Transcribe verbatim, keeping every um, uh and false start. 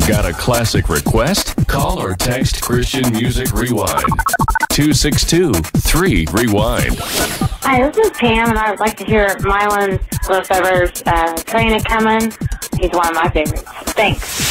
Got a classic request? Call or text Christian Music Rewind. two six two, three, rewind. Hi, this is Pam, and I would like to hear Mylan's Lefebvre's uh, Train A Comin'. He's one of my favorites. Thanks.